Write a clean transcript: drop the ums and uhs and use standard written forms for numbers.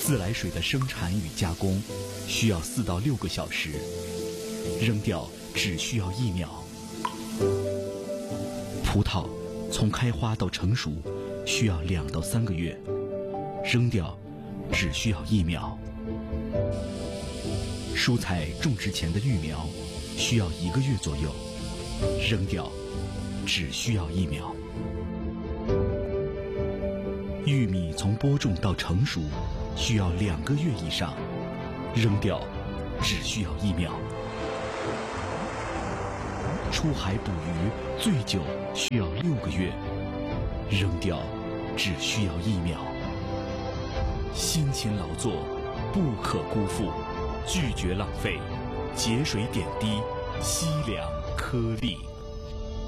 自来水的生产与加工需要4到6个小时，扔掉只需要1秒。葡萄从开花到成熟需要2到3个月，扔掉只需要1秒。蔬菜种植前的育苗需要1个月左右，扔掉只需要1秒。玉米从播种到成熟需要2个月以上，扔掉只需要1秒。出海捕鱼最久需要6个月，扔掉只需要1秒。辛勤劳作不可辜负，拒绝浪费，节水点滴，惜良颗粒。